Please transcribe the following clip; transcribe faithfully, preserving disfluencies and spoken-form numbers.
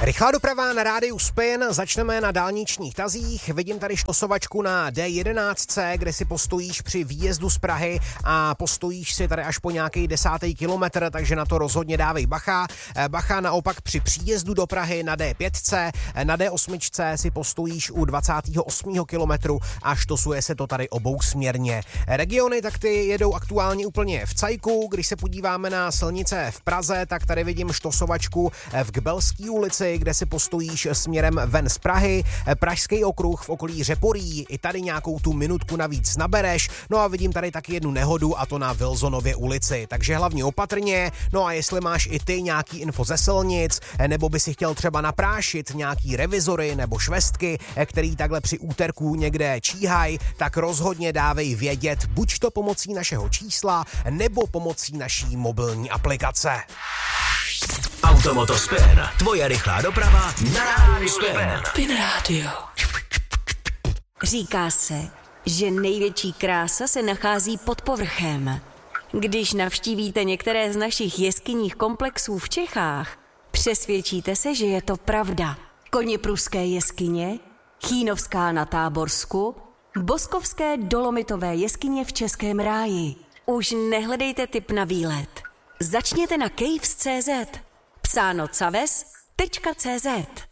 Rychlá doprava na rádiu Spin, začneme na dálničních tazích. Vidím tady štosovačku na D jedenáct, kde si postojíš při výjezdu z Prahy a postojíš si tady až po nějaký desátý kilometr, takže na to rozhodně dávej bacha. Bacha naopak při příjezdu do Prahy na D pět, na D osm si postojíš u dvacátého osmého kilometru a štosuje se to tady obousměrně. Regiony tak ty jedou aktuálně úplně v cajku. Když se podíváme na silnice v Praze, tak tady vidím štosovačku v Kbelské ulici, kde si postojíš směrem ven z Prahy. Pražský okruh v okolí Řeporí, i tady nějakou tu minutku navíc nabereš. No a vidím tady taky jednu nehodu, a to na Wilsonově ulici. Takže hlavně opatrně. No a jestli máš i ty nějaký info ze silnic, nebo by si chtěl třeba naprášit nějaký revizory nebo švestky, který takhle při úterku někde číhaj, tak rozhodně dávej vědět, buď to pomocí našeho čísla, nebo pomocí naší mobilní aplikace. Automoto Spin, tvoje rychlá doprava na rádiu Spin. Spin Radio. Říká se, že největší krása se nachází pod povrchem. Když navštívíte některé z našich jeskyních komplexů v Čechách, přesvědčíte se, že je to pravda. Koněpruské jeskyně, Chýnovská na Táborsku, Boskovské dolomitové jeskyně v Českém ráji. Už nehledejte tip na výlet. Začněte na caves tečka cé zet. Psáno caves tečka cé zet.